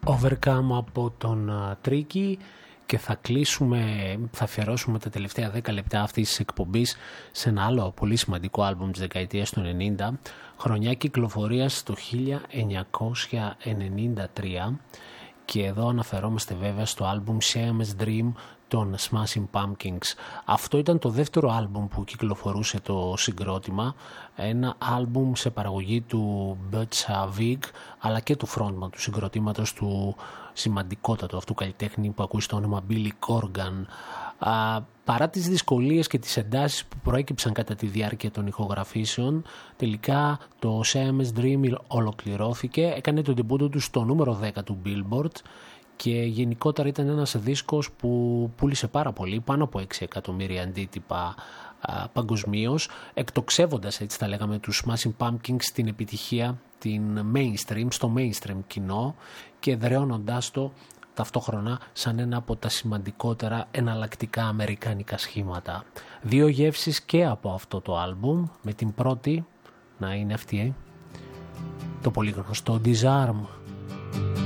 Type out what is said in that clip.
Overcome από τον Tricky και θα αφιερώσουμε τα τελευταία 10 λεπτά αυτής της εκπομπής σε ένα άλλο πολύ σημαντικό άλμπουμ της δεκαετίας του 90, χρονιά κυκλοφορίας το 1993, και εδώ αναφερόμαστε βέβαια στο άλμπουμ Siamese Dream των Smashing Pumpkins. Αυτό ήταν το δεύτερο άλμπουμ που κυκλοφορούσε το συγκρότημα, ένα άλμπουμ σε παραγωγή του Butch Vig αλλά και του frontman του συγκροτήματος, του σημαντικότατου αυτού καλλιτέχνη που ακούει στο όνομα Billy Corgan. Παρά τις δυσκολίες και τις εντάσεις που προέκυψαν κατά τη διάρκεια των ηχογραφήσεων, τελικά το Siamese Dream ολοκληρώθηκε, έκανε το ντεμπούτο του στο νούμερο 10 του Billboard και γενικότερα ήταν ένας δίσκος που πούλησε πάρα πολύ, πάνω από 6 εκατομμύρια αντίτυπα παγκοσμίως, εκτοξεύοντας, έτσι θα λέγαμε, τους Smashing Pumpkins στην επιτυχία στο mainstream κοινό και εδραιώνοντάς το ταυτόχρονα σαν ένα από τα σημαντικότερα εναλλακτικά αμερικάνικα σχήματα. Δύο γεύσεις και από αυτό το άλμπουμ, με την πρώτη να είναι αυτή, το πολύ γνωστό Disarm.